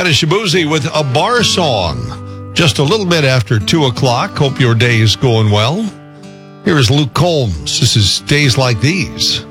That is Shabuzi with a bar song. Just a little bit after 2 o'clock. Hope your day is going well. Here is Luke Combs. This is Days Like These.